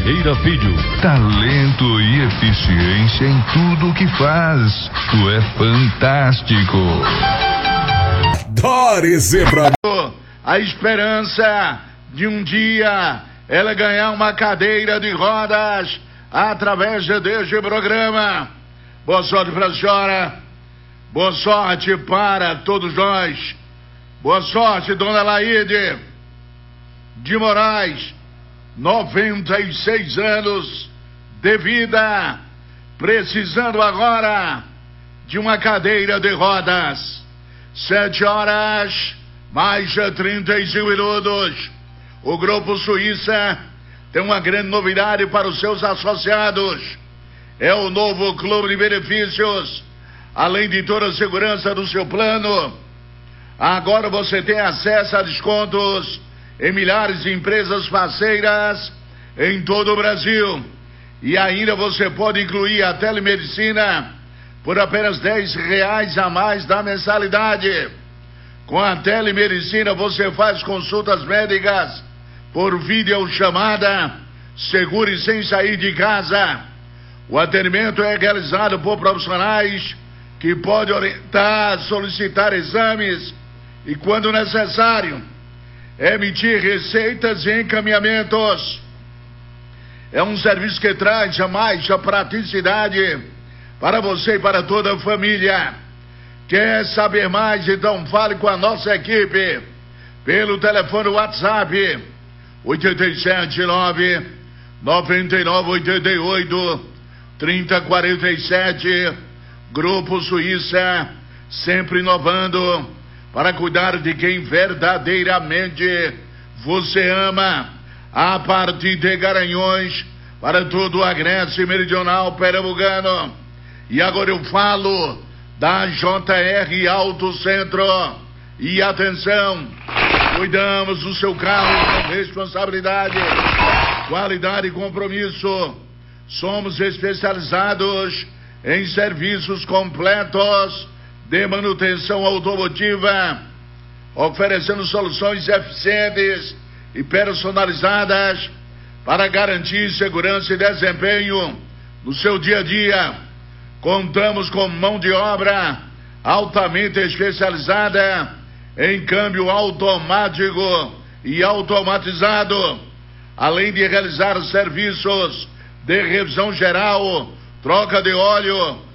Ferreira Filho. Talento e eficiência em tudo o que faz. Tu é fantástico. Dore Zebra. A esperança de um dia ela ganhar uma cadeira de rodas através deste programa. Boa sorte para a senhora. Boa sorte para todos nós. Boa sorte, dona Laide de Moraes, 96 anos de vida, precisando agora de uma cadeira de rodas. 7h mais 35 minutos. O Grupo Suíça tem uma grande novidade para os seus associados. É o novo clube de benefícios. Além de toda a segurança do seu plano, agora você tem acesso a descontos em milhares de empresas parceiras em todo o Brasil. E ainda você pode incluir a telemedicina por apenas R$10 a mais da mensalidade. Com a telemedicina você faz consultas médicas por videochamada, seguro e sem sair de casa. O atendimento é realizado por profissionais que podem orientar, solicitar exames e, quando necessário, emitir receitas e encaminhamentos. É um serviço que traz mais a praticidade para você e para toda a família. Quer saber mais? Então fale com a nossa equipe pelo telefone WhatsApp 879 9988 3047. Grupo Suíça, sempre inovando para cuidar de quem verdadeiramente você ama. A partir de Garanhuns para todo o Agreste Meridional Pernambucano. E agora eu falo da JR Auto Centro. E atenção, cuidamos do seu carro com responsabilidade, qualidade e compromisso. Somos especializados em serviços completos de manutenção automotiva, oferecendo soluções eficientes e personalizadas para garantir segurança e desempenho no seu dia a dia. Contamos com mão de obra altamente especializada em câmbio automático e automatizado, além de realizar serviços de revisão geral, troca de óleo,